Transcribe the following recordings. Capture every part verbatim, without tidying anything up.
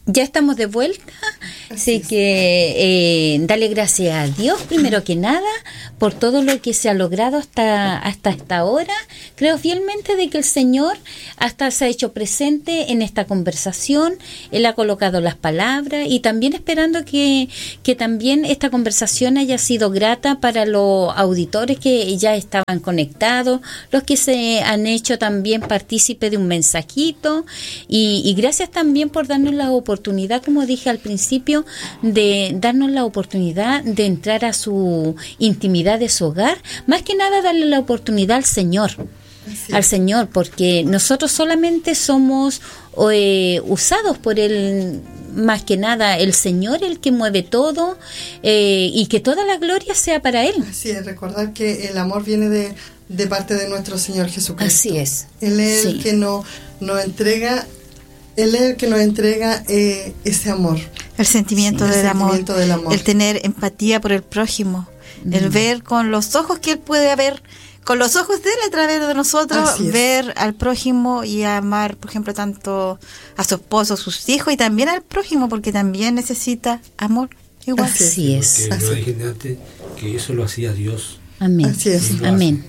Ya estamos de vuelta, así, así que eh, dale gracias a Dios primero que nada por todo lo que se ha logrado hasta hasta esta hora. Creo fielmente de que el Señor hasta se ha hecho presente en esta conversación. Él ha colocado las palabras y también esperando que, que también esta conversación haya sido grata para los auditores que ya estaban conectados, los que se han hecho también partícipe de un mensajito y, y gracias también por darnos la oportunidad oportunidad, como dije al principio, de darnos la oportunidad de entrar a su intimidad de su hogar, más que nada darle la oportunidad al Señor, sí. al Señor, porque nosotros solamente somos eh, usados por Él, más que nada el Señor, el que mueve todo, eh, y que toda la gloria sea para Él. Así es, recordar que el amor viene de, de parte de nuestro Señor Jesucristo. Así es. Él es sí. el que nos, nos entrega Él es el que nos entrega eh, ese amor. El sentimiento, sí, del, el amor, sentimiento del amor. El tener empatía por el prójimo. Mm. El ver con los ojos que Él puede ver, con los ojos de Él a través de nosotros, ver al prójimo y amar, por ejemplo, tanto a su esposo, a sus hijos y también al prójimo, porque también necesita amor. Igual. Así, Así es. Porque no imagínate que eso lo hacía Dios. Amén. Así es. Amén.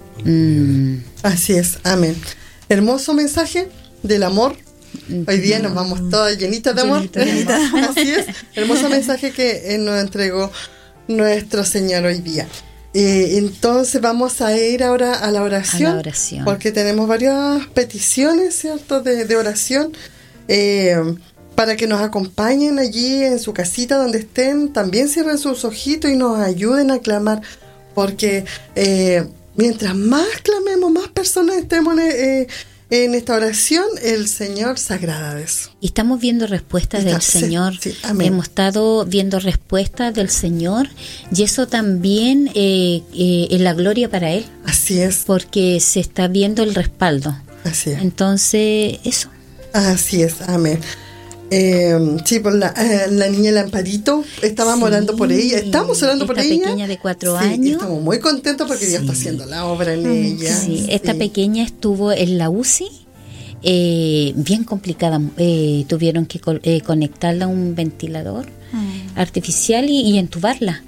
Mm. Así es. Amén. Hermoso mensaje del amor. Hoy día nos vamos todas llenitas de amor. Llenita, llenita. Así es. Hermoso mensaje que nos entregó nuestro Señor hoy día. Eh, entonces vamos a ir ahora a la oración. A la oración. Porque tenemos varias peticiones, ¿cierto? De, de oración. Eh, para que nos acompañen allí en su casita donde estén. También cierren sus ojitos y nos ayuden a clamar. Porque eh, mientras más clamemos, más personas estemos eh, en esta oración, el Señor se agrada de eso. Y estamos viendo respuestas Está, del Señor. Sí, sí, amén. Hemos estado viendo respuestas del Señor y eso también eh, eh, es la gloria para Él. Así es. Porque se está viendo el respaldo. Así es. Entonces, eso. Así es, amén. Eh, sí, por la, eh, la niña Lamparito, estábamos sí, orando por ella, estamos orando por ella. Esta pequeña de cuatro sí, años. Estamos muy contentos porque sí. Dios está haciendo la obra en ella. Sí, sí. Esta pequeña estuvo en la U C I, eh, bien complicada. Eh, tuvieron que eh, conectarla a un ventilador mm. artificial y, y entubarla,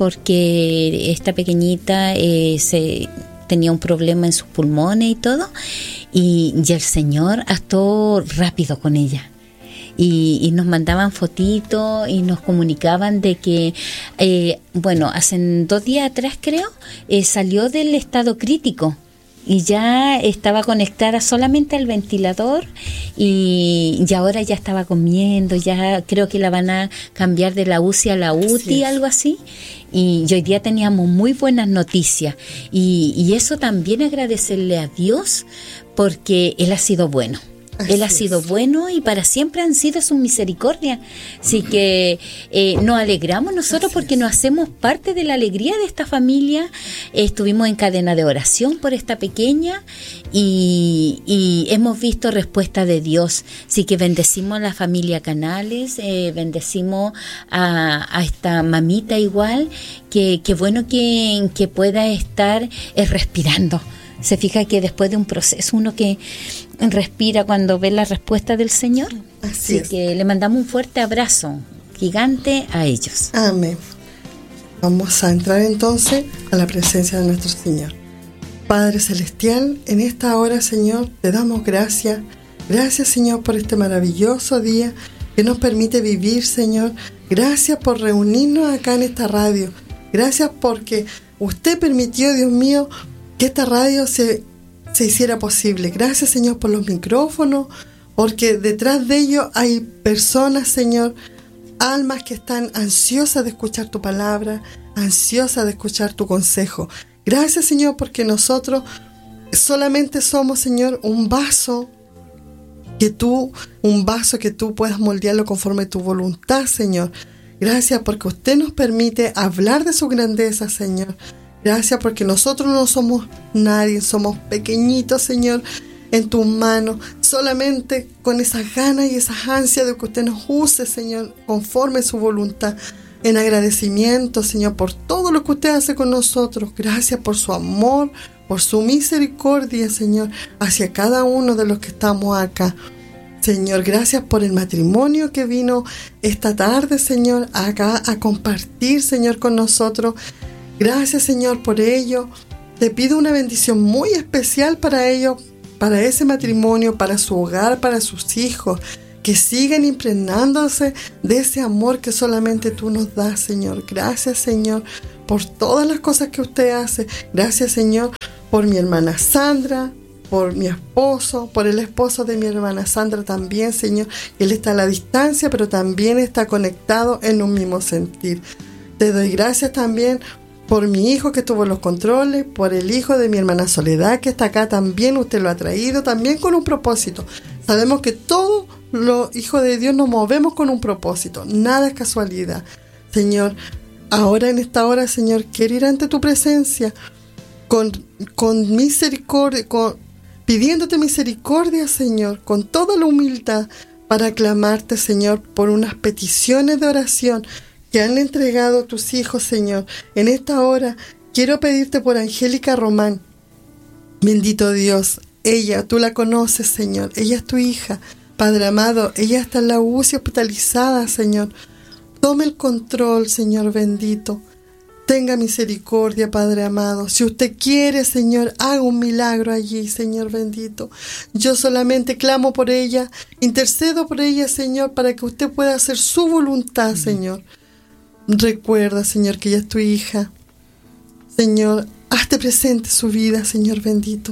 porque esta pequeñita eh, se tenía un problema en sus pulmones y todo, y, y el Señor actuó rápido con ella. Y, y nos mandaban fotitos y nos comunicaban de que, eh, bueno, hace dos días atrás creo, eh, salió del estado crítico y ya estaba conectada solamente al ventilador y, y ahora ya estaba comiendo, ya creo que la van a cambiar de la U C I a la U T I, algo así. Y, y hoy día teníamos muy buenas noticias y, y eso también agradecerle a Dios porque Él ha sido bueno. Así Él ha sido es. bueno y para siempre han sido su misericordia. Así que eh, nos alegramos nosotros Así porque es. nos hacemos parte de la alegría de esta familia. Eh, estuvimos en cadena de oración por esta pequeña y, y hemos visto respuesta de Dios. Así que bendecimos a la familia Canales, eh, bendecimos a, a esta mamita igual, que, que bueno que, que pueda estar eh, respirando. Se fija que después de un proceso uno que respira cuando ve la respuesta del Señor. Así, Así es. que le mandamos un fuerte abrazo gigante a ellos. Amén. Vamos a entrar entonces a la presencia de nuestro Señor. Padre Celestial, en esta hora, Señor, te damos gracias. Gracias, Señor, por este maravilloso día que nos permite vivir, Señor. Gracias por reunirnos acá en esta radio. Gracias porque usted permitió, Dios mío, que esta radio se, se hiciera posible. Gracias, Señor, por los micrófonos, porque detrás de ellos hay personas, Señor, almas que están ansiosas de escuchar tu palabra, ansiosas de escuchar tu consejo. Gracias, Señor, porque nosotros solamente somos, Señor, un vaso que tú, un vaso que tú puedas moldearlo conforme tu voluntad, Señor. Gracias porque usted nos permite hablar de su grandeza, Señor. Gracias porque nosotros no somos nadie, somos pequeñitos, Señor, en tus manos, solamente con esas ganas y esas ansias de que usted nos use, Señor, conforme su voluntad, en agradecimiento, Señor, por todo lo que usted hace con nosotros. Gracias por su amor, por su misericordia, Señor, hacia cada uno de los que estamos acá. Señor, gracias por el matrimonio que vino esta tarde, Señor, acá a compartir, Señor, con nosotros. Gracias, Señor, por ello. Te pido una bendición muy especial para ellos, para ese matrimonio, para su hogar, para sus hijos, que sigan impregnándose de ese amor que solamente tú nos das, Señor. Gracias, Señor, por todas las cosas que usted hace. Gracias, Señor, por mi hermana Sandra, por mi esposo, por el esposo de mi hermana Sandra también, Señor. Él está a la distancia, pero también está conectado en un mismo sentir. Te doy gracias también por mi hijo que tuvo los controles, por el hijo de mi hermana Soledad que está acá también. Usted lo ha traído también con un propósito. Sabemos que todos los hijos de Dios nos movemos con un propósito. Nada es casualidad. Señor, ahora en esta hora, Señor, quiero ir ante tu presencia con, con misericordia, con pidiéndote misericordia, Señor, con toda la humildad, para clamarte, Señor, por unas peticiones de oración que han entregado tus hijos, Señor. En esta hora quiero pedirte por Angélica Román. Bendito Dios, ella, tú la conoces, Señor. Ella es tu hija, Padre amado. Ella está en la U C I hospitalizada, Señor. Tome el control, Señor bendito. Tenga misericordia, Padre amado. Si usted quiere, Señor, haga un milagro allí, Señor bendito. Yo solamente clamo por ella, intercedo por ella, Señor, para que usted pueda hacer su voluntad, Señor. Recuerda, Señor, que ella es tu hija. Señor, hazte presente su vida, Señor bendito.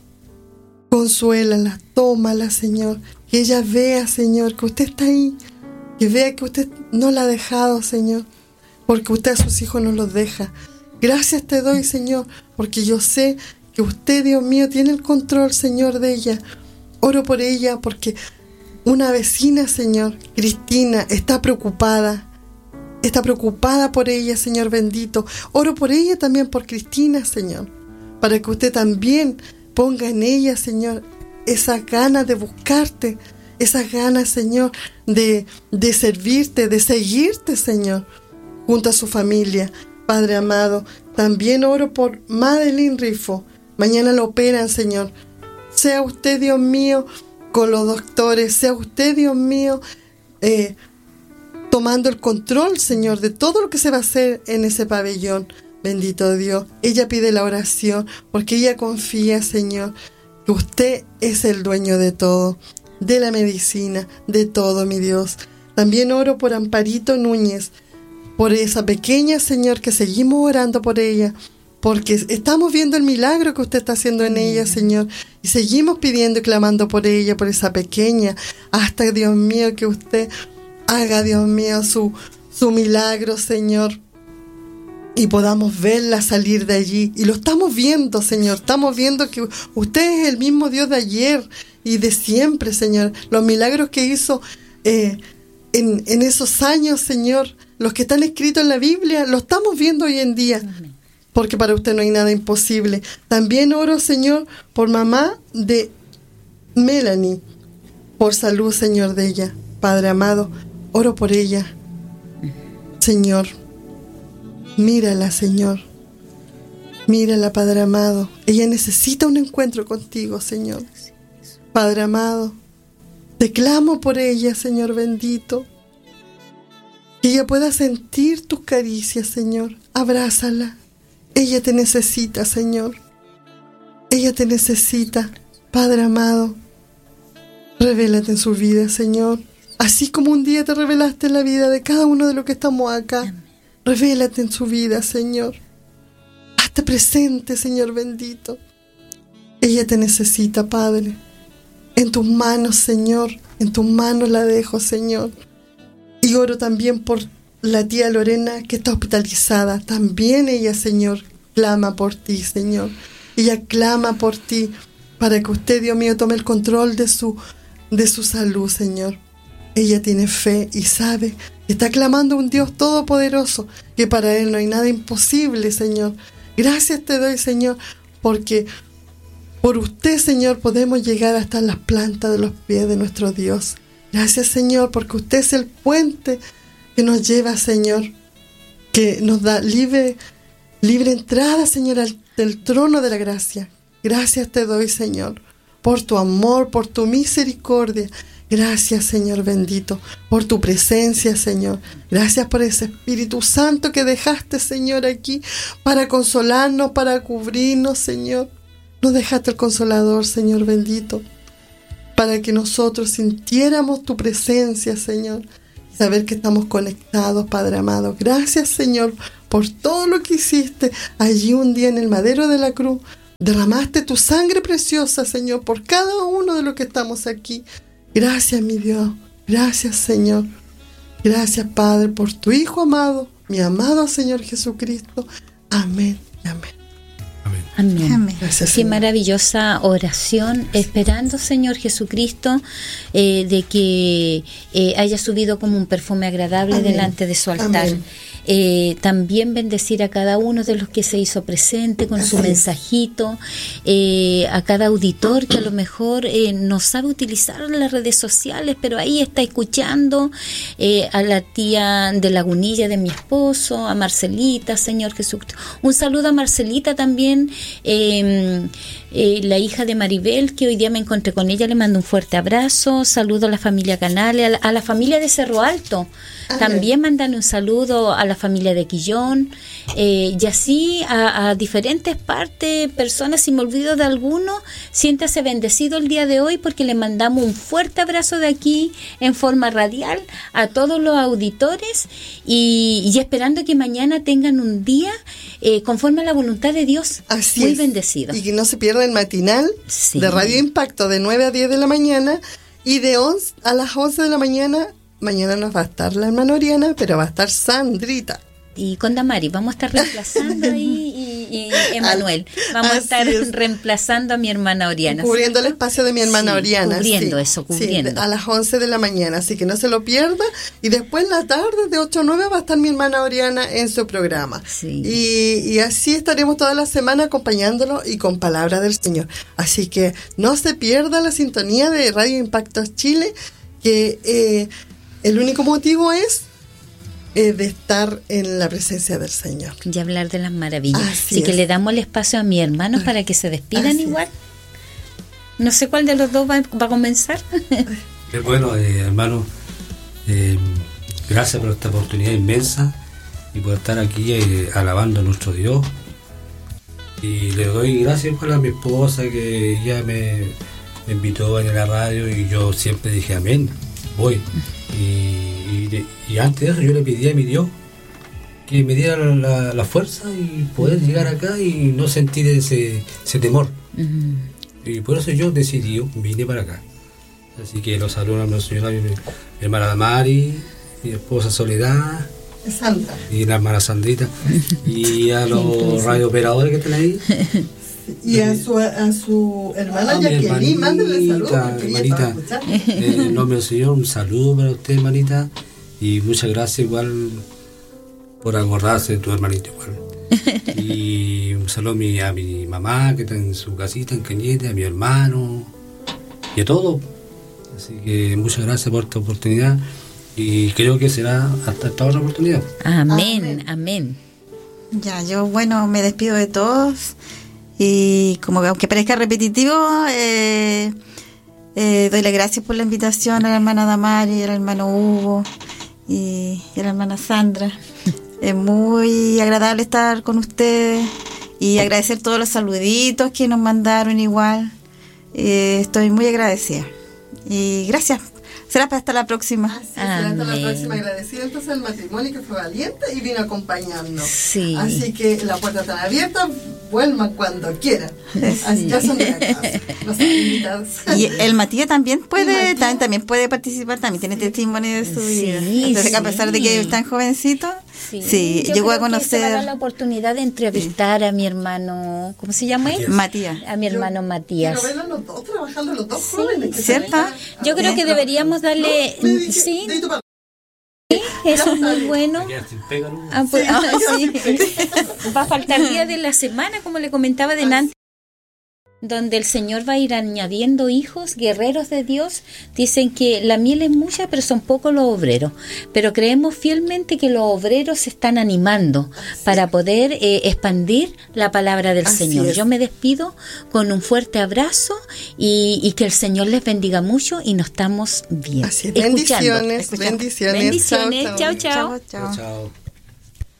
Consuélala, tómala, Señor. Que ella vea, Señor, que usted está ahí. Que vea que usted no la ha dejado, Señor. Porque usted a sus hijos no los deja. Gracias te doy, Señor, porque yo sé que usted, Dios mío, tiene el control, Señor, de ella. Oro por ella porque una vecina, Señor, Cristina, está preocupada. Está preocupada por ella, Señor bendito. Oro por ella también, por Cristina, Señor, para que usted también ponga en ella, Señor, esas ganas de buscarte, esas ganas, Señor, de, de servirte, de seguirte, Señor, junto a su familia. Padre amado, también oro por Madeline Rifo. Mañana lo operan, Señor. Sea usted, Dios mío, con los doctores. Sea usted, Dios mío, eh, tomando el control, Señor, de todo lo que se va a hacer en ese pabellón. Bendito Dios. Ella pide la oración porque ella confía, Señor, que usted es el dueño de todo, de la medicina, de todo, mi Dios. También oro por Amparito Núñez, por esa pequeña, Señor, que seguimos orando por ella, porque estamos viendo el milagro que usted está haciendo en ella, Señor, y seguimos pidiendo y clamando por ella, por esa pequeña, hasta, Dios mío, que usted haga, Dios mío, su, su milagro, Señor, y podamos verla salir de allí. Y lo estamos viendo, Señor, estamos viendo que usted es el mismo Dios de ayer y de siempre, Señor. Los milagros que hizo eh, en, en esos años, Señor, los que están escritos en la Biblia, lo estamos viendo hoy en día, porque para usted no hay nada imposible. También oro, Señor, por mamá de Melanie, por salud, Señor, de ella. Padre amado, oro por ella. Señor, mírala, Señor. Mírala, Padre amado. Ella necesita un encuentro contigo, Señor. Padre amado, te clamo por ella, Señor bendito. Que ella pueda sentir tus caricias, Señor. Abrázala. Ella te necesita, Señor. Ella te necesita, Padre amado. Revélate en su vida, Señor. Así como un día te revelaste en la vida de cada uno de los que estamos acá. Revélate en su vida, Señor. Hazte presente, Señor bendito. Ella te necesita, Padre. En tus manos, Señor. En tus manos la dejo, Señor. Y oro también por la tía Lorena, que está hospitalizada. También ella, Señor, clama por ti, Señor. Ella clama por ti para que usted, Dios mío, tome el control de su, de su salud, Señor. Ella tiene fe y sabe que está clamando a un Dios todopoderoso, que para Él no hay nada imposible, Señor. Gracias te doy, Señor, porque por usted, Señor, podemos llegar hasta las plantas de los pies de nuestro Dios. Gracias, Señor, porque usted es el puente que nos lleva, Señor, que nos da libre, libre entrada, Señor, al del trono de la gracia. Gracias te doy, Señor, por tu amor, por tu misericordia. Gracias, Señor bendito, por tu presencia, Señor. Gracias por ese Espíritu Santo que dejaste, Señor, aquí para consolarnos, para cubrirnos, Señor. Nos dejaste el Consolador, Señor bendito, para que nosotros sintiéramos tu presencia, Señor. Saber que estamos conectados, Padre amado. Gracias, Señor, por todo lo que hiciste allí un día en el madero de la cruz. Derramaste tu sangre preciosa, Señor, por cada uno de los que estamos aquí. Gracias, mi Dios. Gracias, Señor. Gracias, Padre, por tu Hijo amado, mi amado Señor Jesucristo. Amén y amén. Amén. Amén. Gracias, Qué Señor. Maravillosa oración, esperando, Señor Jesucristo, eh, de que eh, haya subido como un perfume agradable Amén. Delante de su altar. Amén. Eh, también bendecir a cada uno de los que se hizo presente con Así su es. mensajito, eh, a cada auditor que a lo mejor eh, no sabe utilizar las redes sociales, pero ahí está escuchando, eh, a la tía de Lagunilla de mi esposo, a Marcelita, Señor Jesucristo. Un saludo a Marcelita también, eh, eh, la hija de Maribel, que hoy día me encontré con ella, le mando un fuerte abrazo. Saludo a la familia Canales, a la, a la familia de Cerro Alto. Amén. También mandan un saludo a la familia de Quillón, eh, y así a, a diferentes partes, personas. Si me olvido de alguno, siéntase bendecido el día de hoy, porque le mandamos un fuerte abrazo de aquí en forma radial a todos los auditores, y, y esperando que mañana tengan un día eh, conforme a la voluntad de Dios. Así muy es. bendecido. Y que no se pierda el matinal Sí. de Radio Impacto de nueve a diez de la mañana, y de once a las once de la mañana. Mañana nos va a estar la hermana Oriana, pero va a estar Sandrita. Y con Damari vamos a estar reemplazando ahí, y, y Emanuel, vamos a Así estar es. reemplazando a mi hermana Oriana. Cubriendo el ¿cierto? espacio de mi hermana Sí, Oriana. cubriendo sí. eso, cubriendo. Sí, a las once de la mañana, así que no se lo pierda. Y después en la tarde, de ocho a nueve, va a estar mi hermana Oriana en su programa. Sí. Y, y así estaremos toda la semana acompañándolo y con palabra del Señor. Así que no se pierda la sintonía de Radio Impacto Chile, que eh, el único motivo es eh, de estar en la presencia del Señor. Y hablar de las maravillas. Así Así que es. le damos el espacio a mis hermanos para que se despidan Así igual. No sé cuál de los dos va, va a comenzar. Eh, bueno, eh, hermano, eh, gracias por esta oportunidad inmensa y por estar aquí eh, alabando a nuestro Dios. Y le doy gracias igual a mi esposa, que ella me, me invitó en la radio, y yo siempre dije amén, voy. Y, y, y antes de eso yo le pedí a mi Dios que me diera la, la, la fuerza y poder llegar acá y no sentir ese, ese temor. Mm. Y por eso yo decidí, vine para acá. Así que los saludo a mi señora, mi, mi hermana Damari, mi esposa Soledad, Sandra. y la hermana Sandrita, y a los radiooperadores que están ahí. Y a su, a su hermana A mi Jacqueline, mándale saludos. hermanita, porque ella hermanita, estaba escuchando. en el nombre del Señor, un saludo para usted, hermanita, y muchas gracias igual por acordarse de tu hermanito igual. Y un saludo a mi, a mi mamá, que está en su casita en Cañete, a mi hermano, y a todos. Así que muchas gracias por esta oportunidad, y creo que será hasta esta otra oportunidad. Amén, Amén. amén. Ya, yo, bueno, me despido de todos. Y como que aunque parezca repetitivo, eh, eh, doy las gracias por la invitación a la hermana Damari, al hermano Hugo y, y a la hermana Sandra. Es muy agradable estar con ustedes y agradecer todos los saluditos que nos mandaron igual. Eh, estoy muy agradecida. Y gracias. Será hasta la próxima. Así será hasta la Amén. próxima. Agradecida entonces al matrimonio que fue valiente y vino a acompañarnos. Sí. Así que la puerta está abierta, vuelvan cuando quieran. Así ya son de la casa. Los invitados. Y el Matías también puede, Matías. también, también puede participar, también tiene testimonio de su Sí, vida. Entonces, a pesar de que sí. es tan jovencito, sí, Sí, yo llegó a creo que se va a dar la conocer oportunidad de entrevistar a mi hermano, ¿cómo se llama él? Matías. A mi hermano Yo Matías. quiero verlos los dos trabajando, los dos Sí, jóvenes. que ¿cierto? se vengan a- Yo creo que deberíamos darle, Me dije, sí, dedito para- eso es muy bueno. Me quedaste sin pega, ¿no? Ah, pues, ah, sí. Va a faltar día de la semana, como le comentaba delante. donde el Señor va a ir añadiendo hijos, guerreros de Dios. Dicen que la miel es mucha, pero son pocos los obreros. Pero creemos fielmente que los obreros se están animando para poder eh, expandir la palabra del Así Señor. Es. Yo me despido con un fuerte abrazo y, y que el Señor les bendiga mucho y nos estamos bien. Así es. Bendiciones, bendiciones. Bendiciones. Chao, chao. Chao, chao. chao.